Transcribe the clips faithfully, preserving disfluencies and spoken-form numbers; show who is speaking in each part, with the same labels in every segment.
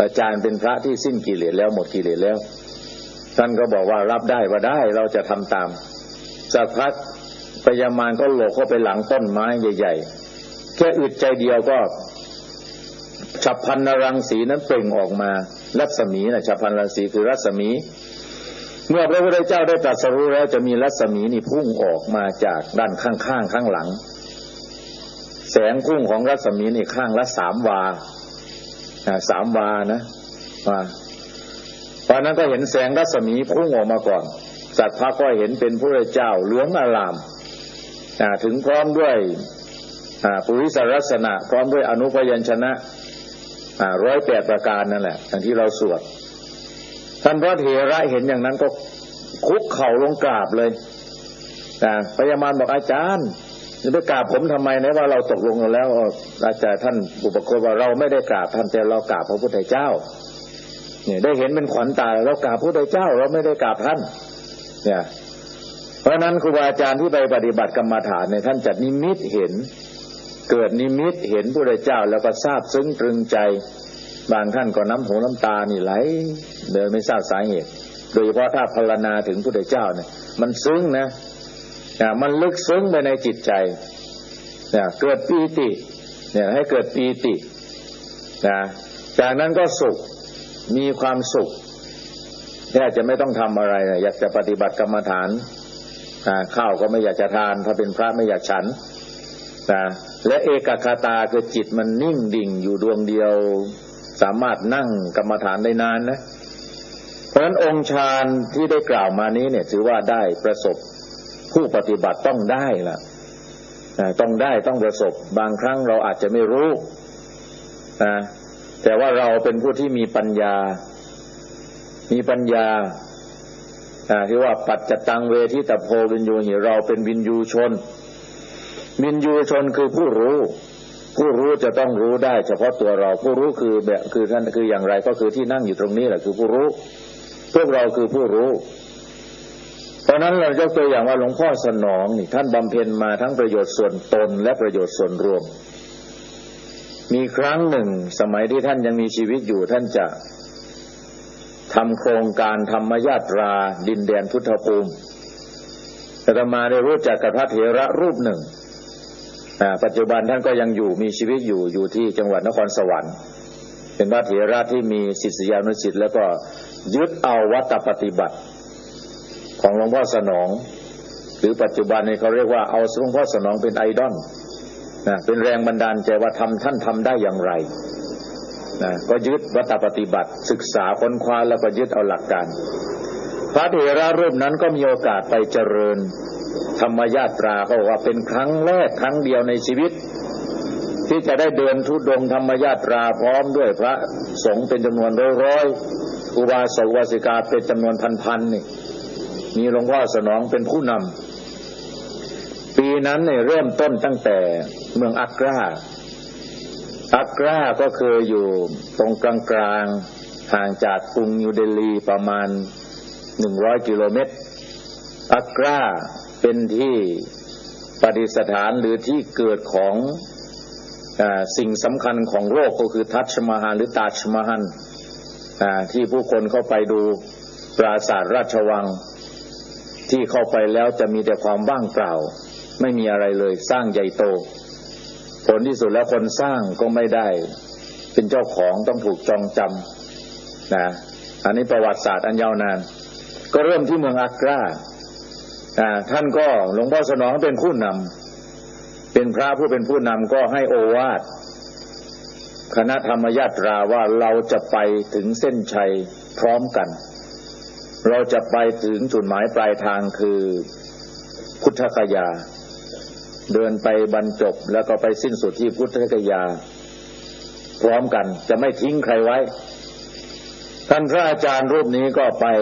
Speaker 1: อาจารย์เป็นพระที่สิ้นกิเลสแล้วหมดกิเลสแล้วท่านก็บอกว่ารับได้ว่าได้เราจะทำตามสักพักพญามารก็หลบเข้าไปหลังต้นไม้ใหญ่ๆแค่อึดใจเดียวก็ฉัพพรรณรังสีนั้นเปล่งออกมารัศมีนะฉัพพรรณรังสีคือรัศมีเมื่อพระพุทธเจ้าได้ตรัสรู้แล้วจะมีรัศมีนี่พุ่งออกมาจากด้านข้างๆข้างหลังแสงพุ่งของรัศมีนี่ข้างละสามวาสามวานะว่าตอนนั้นก็เห็นแสงรัศมีพุ่งออกมาก่อนสัตว์พระก็เห็นเป็นพระพุทธเจ้าเหลืองอลามถึงพร้อมด้วยปุริสลักษณะพร้อมด้วยอนุพยัญชนะร้อยแปดประการนั่นแหละอย่างที่เราสวดท่านพระเถระเห็นอย่างนั้นก็คุกเข่าลงกราบเลยพญามารบอกอาจารย์จะไปกราบผมทำไมนะว่าเราตกลงกันแล้วอาจารย์ท่านอุปโคตว่าเราไม่ได้กราบท่านแต่เรากราบพระพุทธเจ้าเนี่ยได้เห็นเป็นขวัญตาเรากราบพระพุทธเจ้าเราไม่ได้กราบท่านเนี่ยเพราะนั้นครูบาอาจารย์ที่ไปปฏิบัติกรรมฐานเนี่ยท่านจะนิมิตเห็นเกิดนิมิตเห็นพระพุทธเจ้าแล้วก็ซาบซึ้งตรึงใจบางท่านก็น้ำหูน้ำตานี่ไหลโดยไม่ทราบสาเหตุโดยเฉพาะถ้าภาวนาถึงพระพุทธเจ้าเนี่ยมันซึ้งนะมันลึกซึ้งไปในจิตใจเนี่ยเกิดปีติเนี่ยให้เกิดปีตินะจากนั้นก็สุขมีความสุขแค่จะไม่ต้องทำอะไรนะอยากจะปฏิบัติกรรมฐานข้าวก็ไม่อยากจะทานถ้าเป็นพระไม่อยากฉันนะและเอกคตาคือจิตมันนิ่งดิ่งอยู่ดวงเดียวสามารถนั่งกรรมฐานได้นานนะเพราะฉะนั้นองค์ฌานที่ได้กล่าวมานี้เนี่ยถือว่าได้ประสบผู้ปฏิบัติต้องได้ล่ะต้องได้ต้องประสบบางครั้งเราอาจจะไม่รู้นะแต่ว่าเราเป็นผู้ที่มีปัญญามีปัญญาที่ว่าปัจจตังเวทิตโพวินยูหิเราเป็นวินยูชนวินยูชนคือผู้รู้ผู้รู้จะต้องรู้ได้เฉพาะตัวเราผู้รู้คือแบบคือท่านคืออย่างไรก็คือที่นั่งอยู่ตรงนี้แหละคือผู้รู้พวกเราคือผู้รู้เพราะนั้นเรายกตัวอย่างว่าหลวงพ่อสนองนี่ท่านบำเพ็ญมาทั้งประโยชน์ส่วนตนและประโยชน์ส่วนรวมมีครั้งหนึ่งสมัยที่ท่านยังมีชีวิตอยู่ท่านจะทำโครงการธรรมญาตราดินแดนพุทธภูมิอาตมาได้รู้จักกับพระเถระรูปหนึ่งปัจจุบันท่านก็ยังอยู่มีชีวิตอยู่อยู่ที่จังหวัดนครสวรรค์เป็นพระเถระที่มีศิษยานุศิษย์แล้วก็ยึดเอาวัตถปฏิบัติของหลวงพ่อสนองหรือปัจจุบันนี้เขาเรียกว่าเอาหลวงพ่อสนองเป็นไอดอลนะเป็นแรงบันดาลใจว่าทำท่านทำได้อย่างไรนะก็ยึดวัตถปฏิบัติศึกษาค้นคว้าแล้วก็ยึดเอาหลักการพระเถระรูปนั้นก็มีโอกาสไปเจริญธรรมญาตราเขาบอกว่าเป็นครั้งแรกครั้งเดียวในชีวิตที่จะได้เดินธุดงค์ธรรมญาตราพร้อมด้วยพระสงฆ์เป็นจำนวนร้อยๆอุบาสกอุบาสิกาเป็นจำนวนพันๆนี่มีหลวงพ่อสนองเป็นผู้นำปีนั้นเนี่ยเริ่มต้นตั้งแต่เมืองอักราอักราก็คืออยู่ตรงกลางๆห่างจากกรุงนิวเดลีประมาณหนึ่งร้อยกิโลเมตรอักราเป็นที่ประดิษฐานหรือที่เกิดของอ่าสิ่งสำคัญของโลกก็คือทัชมาฮาลหรือตาชมาฮันอ่าที่ผู้คนเข้าไปดูปราสาทราชวังที่เข้าไปแล้วจะมีแต่ความว่างเปล่าไม่มีอะไรเลยสร้างใหญ่โตผลที่สุดแล้วคนสร้างก็ไม่ได้เป็นเจ้าของต้องถูกจองจำนะอันนี้ประวัติศาสตร์อันยาวนานก็เริ่มที่เมืองอักราอ่าท่านก็หลวงพ่อสนองเป็นผู้นำเป็นพระผู้เป็นผู้นำก็ให้โอวาทคณะธรรมญาตราว่าเราจะไปถึงเส้นชัยพร้อมกันเราจะไปถึงจุดหมายปลายทางคือพุทธคยาเดินไปบรรจบแล้วก็ไปสิ้นสุดที่พุทธคยาพร้อมกันจะไม่ทิ้งใครไว้ท่านพระอาจารย์รูปนี้ก็ไป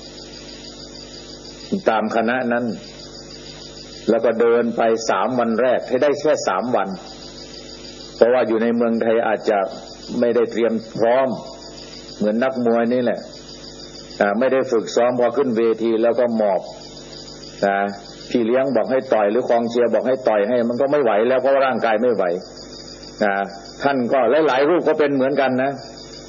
Speaker 1: ตามคณะนั้นแล้วก็เดินไปสามวันแรกให้ได้แค่สามวันเพราะว่าอยู่ในเมืองไทยอาจจะไม่ได้เตรียมพร้อมเหมือนนักมวยนี่แหละไม่ได้ฝึกซ้อมพอขึ้นเวทีแล้วก็หมอบนะพี่เลี้ยงบอกให้ต่อยหรือกองเชียร์บอกให้ต่อยให้มันก็ไม่ไหวแล้วเพราะร่างกายไม่ไหวนะท่านก็หลายๆรูปก็เป็นเหมือนกันนะ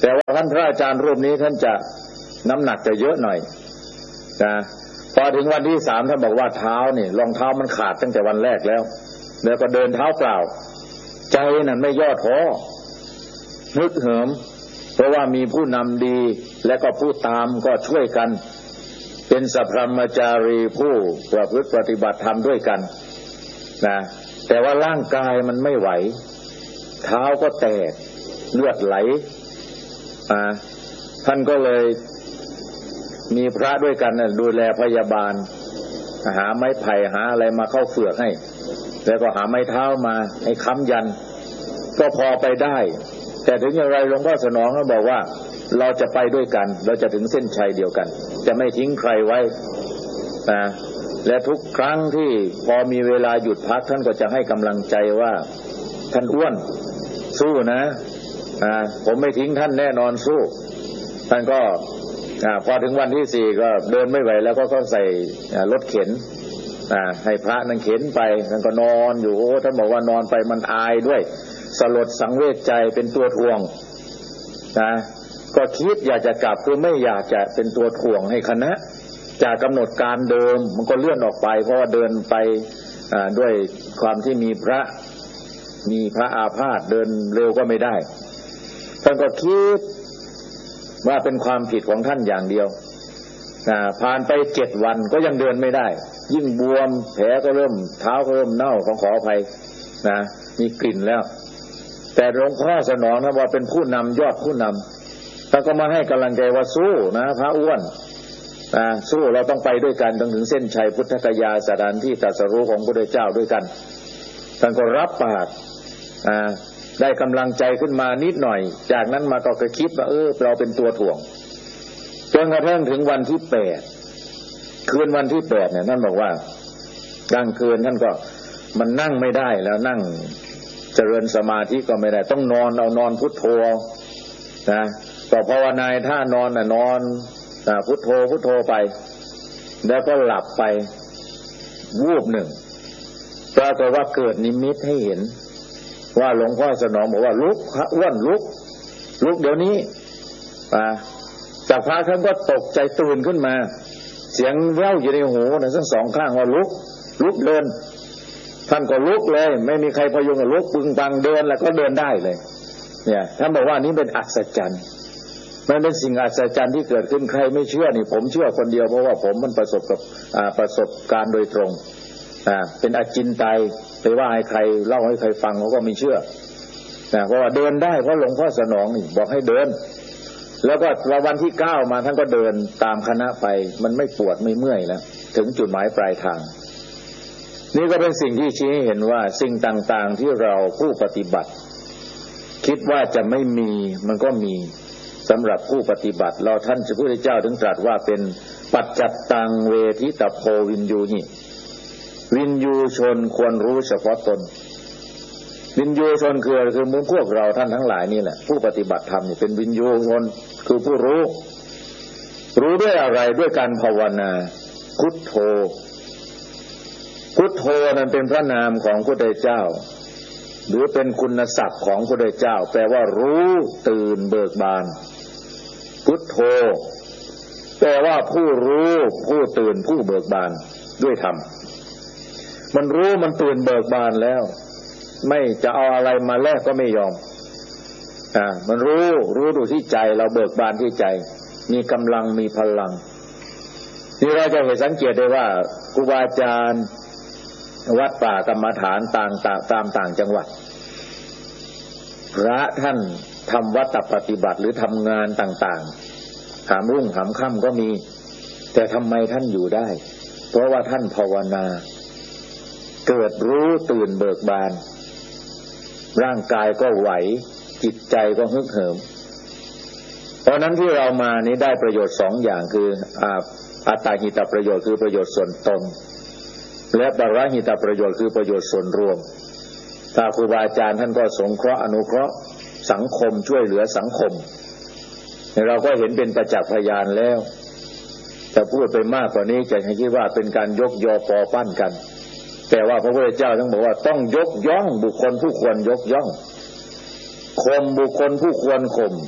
Speaker 1: แต่ว่าท่านพระอาจารย์รูปนี้ท่านจะน้ำหนักจะเยอะหน่อยนะพอถึงวันที่สามท่านบอกว่าเท้านี่รองเท้ามันขาดตั้งแต่วันแรกแล้วแล้วก็เดินเท้าเปล่าใจนั้นไม่ย่อท้อฮึกเหิมเพราะว่ามีผู้นำดีและก็ผู้ตามก็ช่วยกันเป็นสัพพมจารีผู้ประพฤติปฏิบัติธรรมด้วยกันนะแต่ว่าร่างกายมันไม่ไหวเท้าก็แตกเลือดไหลอ่าท่านก็เลยมีพระด้วยกันนะดูแลพยาบาลหาไม้ไผ่หาอะไรมาเข้าเฝือกให้แล้วก็หาไม้เท้ามาให้ค้ำยันก็พอไปได้แต่ถึงอย่างไรหลวงพ่อสนองก็บอกว่าเราจะไปด้วยกันเราจะถึงเส้นชัยเดียวกันจะไม่ทิ้งใครไว้นะและทุกครั้งที่พอมีเวลาหยุดพักท่านก็จะให้กำลังใจว่าท่านอ้วนสู้นะอ่าผมไม่ทิ้งท่านแน่นอนสู้ท่านก็อ่าพอถึงวันที่สี่ก็เดินไม่ไหวแล้วก็ก็ใส่รถเข็นอ่าให้พระนั่งเข็นไปท่านก็นอนอยู่โอ้ท่านบอกว่านอนไปมันอายด้วยสลดสังเวชใจเป็นตัวทวงนะก็คิดอยากจะกลับคือไม่อยากจะเป็นตัวทวงให้คณะจากกำหนดการเดิมมันก็เลื่อนออกไปเพราะว่าเดินไปด้วยความที่มีพระมีพระอาพาธเดินเร็วก็ไม่ได้ท่านก็คิดว่าเป็นความผิดของท่านอย่างเดียวผ่านไปเจ็ดวันก็ยังเดินไม่ได้ยิ่งบวมแผลก็เริ่มเท้าก็เริ่มเน่าของขออภัยนะมีกลิ่นแล้วแต่หลวงพ่อสนองนะว่าเป็นผู้นำยอดผู้นำท่านก็มาให้กำลังใจว่าสู้นะพระอ้วนอ่าสู้เราต้องไปด้วยกันต้องถึงเส้นชัยพุทธกยาสถานที่ตรัสรู้ของพระพุทธเจ้าด้วยกันท่านก็รับปากอ่าได้กำลังใจขึ้นมานิดหน่อยจากนั้นมาก็คิดว่าเออเราเป็นตัวถ่วงจนกระทั่งถึงวันที่แปดคืนวันที่แปดเนี่ยท่านบอกว่ากลางคืนท่านก็มันนั่งไม่ได้แล้วนั่งเจริญสมาธิก็ไม่ได้ต้องนอนเอานอนพุทโธนะต่อภาวนาท่านอนน่ะนอนพุทโธพุทโธไปแล้วก็หลับไปวูบหนึ่งปรากฏว่าเกิดนิมิตให้เห็นว่าหลวงพ่อสนองบอกว่าลุกพระอ้วนลุกลุกเดี๋ยวนี้อ่าจากพระท่านก็ตกใจตื่นขึ้นมาเสียงแว่วอยู่ในหูนะทั้งสองข้างว่าลุกลุกเดินท่านก็ลุกเลยไม่มีใครพยุงลุกปึงปังเดินแล้วก็เดินได้เลยเนี่ยท่านบอกว่านี้เป็นอัศจรรย์มันเป็นสิ่งอัศจรรย์ที่เกิดขึ้นใครไม่เชื่อนี่ผมเชื่อคนเดียวเพราะว่าผมมันประสบกับประสบการณ์โดยตรงอ่าเป็นอจินไตยไปว่าให้ใครเล่าให้ใครฟังเขาก็ไม่เชื่อนะเพราะว่าเดินได้เพราะหลวงพ่อสนองนี่บอกให้เดินแล้วก็วันที่เก้ามาท่านก็เดินตามคณะไปมันไม่ปวดไม่เมื่อยแล้วถึงจุดหมายปลายทางนี่ก็เป็นสิ่งที่ชี้ให้เห็นว่าสิ่งต่างๆที่เราผู้ปฏิบัติคิดว่าจะไม่มีมันก็มีสำหรับผู้ปฏิบัติเราท่านพระพุทธเจ้าถึงตรัสว่าเป็นปัจจัตตังเวทิตโพวินยูนี่วินยูชนควรรู้เฉพาะตนวินยูชนคือคือมือพวกเราท่านทั้งหลายนี่แหละผู้ปฏิบัติธรรมนี่เป็นวินยูชนคือผู้รู้รู้ด้วยอะไรด้วยการภาวนาพุทโธพุทโธนั้นเป็นพระนามของพระพุทธเจ้าหรือเป็นคุณศัพท์ของพระพุทธเจ้าแปลว่ารู้ตื่นเบิกบานพุทโธแปลว่าผู้รู้ผู้ตื่นผู้เบิกบานด้วยธรรมมันรู้มันตื่นเบิกบานแล้วไม่จะเอาอะไรมาแลกก็ไม่ยอมอ่ามันรู้รู้ดูที่ใจเราเบิกบานที่ใจมีกำลังมีพลังนี่เราจะเห็นสังเกตได้ว่าครูบาอาจารย์วัดป่ากรรมฐานต่างๆตามต่างจังหวัดพระท่านทำวัดปฏิบัติหรือทำงานต่างๆหามรุ่งหามค่ำก็มีแต่ทำไมท่านอยู่ได้เพราะว่าท่านภาวนาเกิดรู้ตื่นเบิกบานร่างกายก็ไหวจิตใจก็ฮึกเหิมเพราะนั้นที่เรามานี้ได้ประโยชน์สองอย่างคืออัตตาหิตประโยชน์คือประโยชน์ส่วนตนและปรหิตประโยชน์คือประโยชน์ส่วนรวมถ้าครูบาอาจารย์ท่านก็สงเคราะห์อนุเคราะห์สังคมช่วยเหลือสังคมเราก็เห็นเป็นประจักษ์พยานแล้วจะพูดไปมากกว่านี้จะให้คิดว่าเป็นการยกยอปอปั้นกันแต่ว่าพระพุทธเจ้าต้องบอกว่าต้องยกย่องบุคคลผู้ควรยกย่องข่มบุคคลผู้ควรข่ม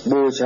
Speaker 1: บูชา